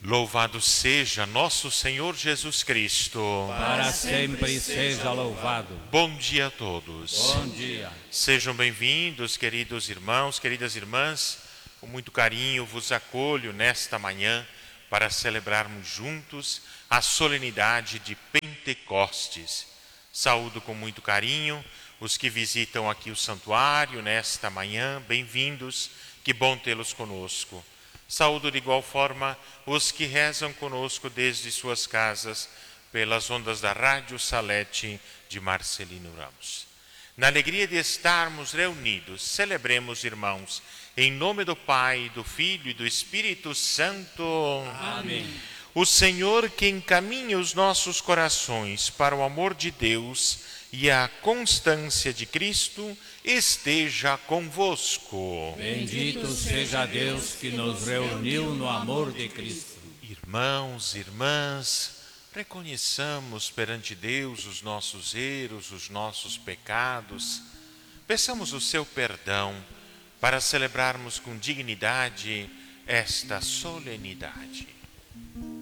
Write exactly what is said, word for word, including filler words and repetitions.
Louvado seja nosso Senhor Jesus Cristo. Para sempre seja louvado. Bom dia a todos. Bom dia. Sejam bem-vindos, queridos irmãos, queridas irmãs. Com muito carinho vos acolho nesta manhã para celebrarmos juntos a solenidade de Pentecostes. Saúdo com muito carinho os que visitam aqui o santuário nesta manhã. Bem-vindos, que bom tê-los conosco. Saúdo de igual forma os que rezam conosco desde suas casas pelas ondas da Rádio Salete de Marcelino Ramos. Na alegria de estarmos reunidos, celebremos, irmãos, em nome do Pai, do Filho e do Espírito Santo. Amém. O Senhor que encaminha os nossos corações para o amor de Deus e a constância de Cristo esteja convosco. Bendito seja Deus que nos reuniu no amor de Cristo. Irmãos, irmãs, reconheçamos perante Deus os nossos erros, os nossos pecados. Peçamos o seu perdão para celebrarmos com dignidade esta solenidade.